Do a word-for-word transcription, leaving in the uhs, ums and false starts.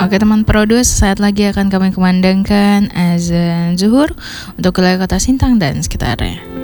Oke teman produs, saat lagi akan kami kumandangkan azan zuhur untuk wilayah kota Sintang dan sekitarnya.